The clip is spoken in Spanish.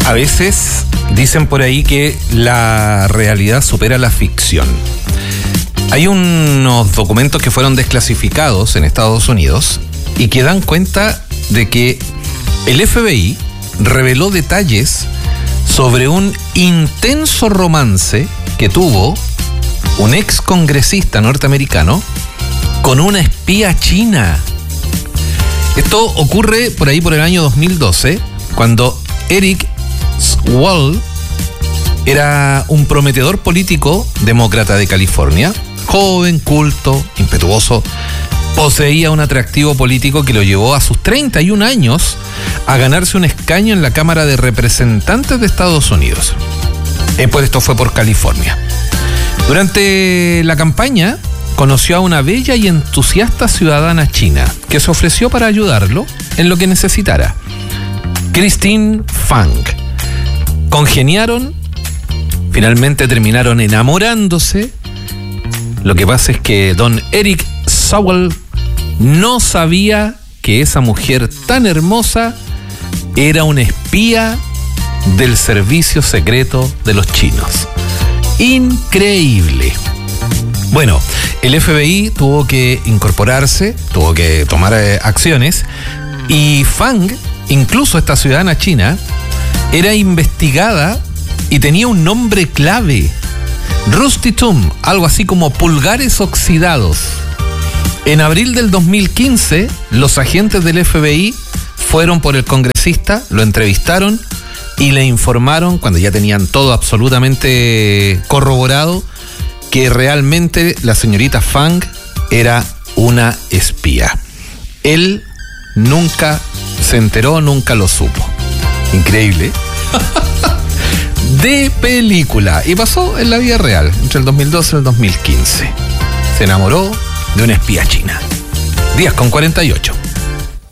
A veces dicen por ahí que la realidad supera la ficción. Hay unos documentos que fueron desclasificados en Estados Unidos y que dan cuenta de que el FBI reveló detalles sobre un intenso romance que tuvo un ex congresista norteamericano con una espía china. Esto ocurre por ahí por el año 2012, cuando Eric Swalwell era un prometedor político demócrata de California, joven, culto, impetuoso. Poseía un atractivo político que lo llevó a sus 31 años a ganarse un escaño en la Cámara de Representantes de Estados Unidos. Pues esto fue por California. Durante la campaña conoció a una bella y entusiasta ciudadana china que se ofreció para ayudarlo en lo que necesitara. Christine Fang. Congeniaron, finalmente terminaron enamorándose. Lo que pasa es que don Eric Swalwell no sabía que esa mujer tan hermosa era una espía del servicio secreto de los chinos. Increíble. Bueno, el FBI tuvo que incorporarse, tuvo que tomar acciones, y Fang, incluso esta ciudadana china, era investigada y tenía un nombre clave: Rusty Thumb, algo así como pulgares oxidados. En abril del 2015, los agentes del FBI fueron por el congresista, lo entrevistaron y le informaron, cuando ya tenían todo absolutamente corroborado, que realmente la señorita Fang era una espía. Él nunca se enteró, nunca lo supo. Increíble. De película. Y pasó en la vida real, entre el 2012 y el 2015. Se enamoró de una espía china. 10:48.